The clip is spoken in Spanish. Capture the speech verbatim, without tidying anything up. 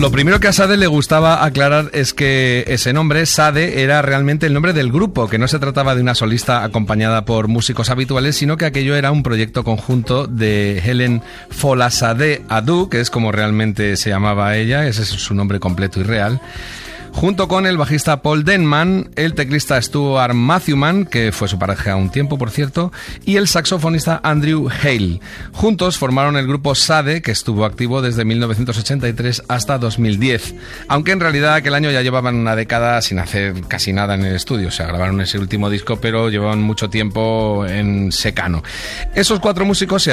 Lo primero que a Sade le gustaba aclarar es que ese nombre, Sade, era realmente el nombre del grupo, que no se trataba de una solista acompañada por músicos habituales, sino que aquello era un proyecto conjunto de Helen Folasade Adu, que es como realmente se llamaba ella, ese es su nombre completo y real, junto con el bajista Paul Denman, el teclista Stuart Matthewman, que fue su pareja un tiempo, por cierto, y el saxofonista Andrew Hale. Juntos formaron el grupo Sade, que estuvo activo desde mil novecientos ochenta y tres hasta dos mil diez, aunque en realidad aquel año ya llevaban una década sin hacer casi nada en el estudio. O sea, grabaron ese último disco, pero llevaban mucho tiempo en secano. Esos cuatro músicos se